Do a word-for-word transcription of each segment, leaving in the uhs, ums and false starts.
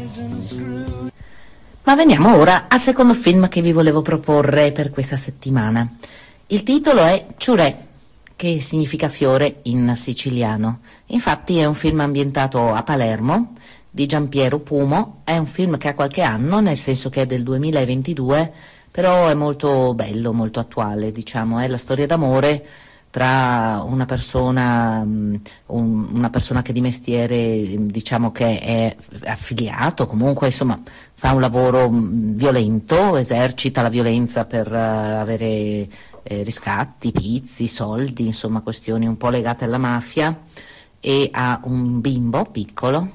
Ma veniamo ora al secondo film che vi volevo proporre per questa settimana. Il titolo è Ciurè, che significa fiore in siciliano. Infatti è un film ambientato a Palermo, di Giampiero Pumo. È un film che ha qualche anno, nel senso che è del duemilaventidue, però è molto bello, molto attuale, diciamo. È la storia d'amore tra una persona, um, un, una persona che di mestiere, diciamo che è affiliato, comunque insomma fa un lavoro um, violento, esercita la violenza per uh, avere eh, riscatti, pizzi, soldi, insomma questioni un po' legate alla mafia, e ha un bimbo piccolo,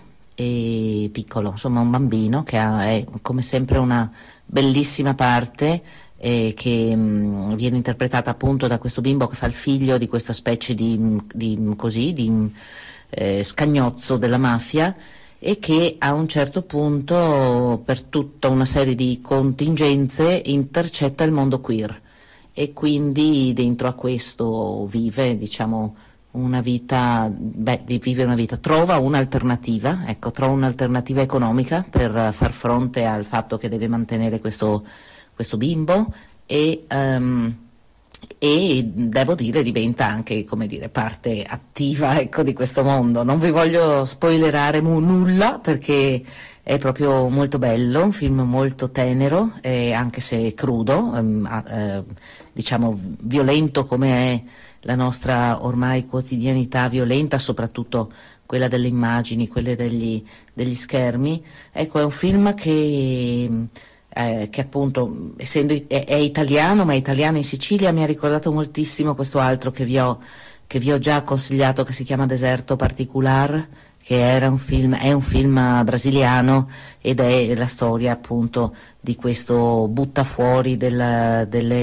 e piccolo, insomma un bambino che ha, è come sempre una bellissima parte, eh, che mh, viene interpretata appunto da questo bimbo che fa il figlio di questa specie di, di, così, di eh, scagnozzo della mafia, e che a un certo punto, per tutta una serie di contingenze, intercetta il mondo queer, e quindi dentro a questo vive, diciamo, una vita, beh, vive una vita, trova un'alternativa, ecco, trova un'alternativa economica per far fronte al fatto che deve mantenere questo, questo bimbo, e, um, e devo dire diventa anche, come dire, parte attiva, ecco, di questo mondo. Non vi voglio spoilerare mu- nulla, perché è proprio molto bello, un film molto tenero, eh, anche se crudo, ehm, eh, diciamo violento come è la nostra ormai quotidianità violenta, soprattutto quella delle immagini, quelle degli, degli schermi. Ecco, è un film che, eh, che appunto, essendo è, è italiano, ma è italiano in Sicilia, mi ha ricordato moltissimo questo altro che vi ho, che vi ho già consigliato, che si chiama Deserto Particular, che era un film, è un film brasiliano, ed è la storia appunto di questo buttafuori della, delle